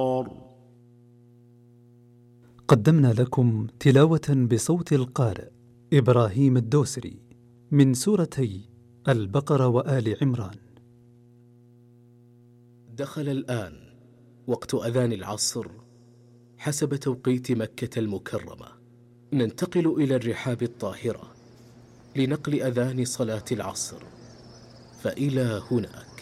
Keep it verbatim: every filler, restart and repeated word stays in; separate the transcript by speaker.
Speaker 1: قدمنا لكم تلاوة بصوت القارئ إبراهيم الدوسري من سورتي البقرة وآل عمران.
Speaker 2: دخل الآن وقت أذان العصر حسب توقيت مكة المكرمة. ننتقل إلى الرحاب الطاهرة لنقل أذان صلاة العصر، فإلى هناك.